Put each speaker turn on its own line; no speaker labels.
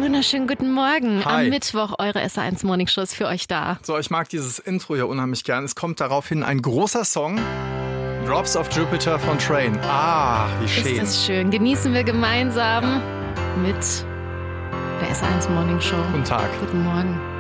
wunderschönen guten Morgen.
Hi.
Am Mittwoch eure SR1 Morning Show ist für euch da.
So, ich mag dieses Intro hier unheimlich gern. Es kommt daraufhin ein großer Song. Drops of Jupiter von Train. Ah, wie schön.
Ist das schön. Genießen wir gemeinsam mit der SR1 Morning Show.
Guten Tag.
Guten Morgen.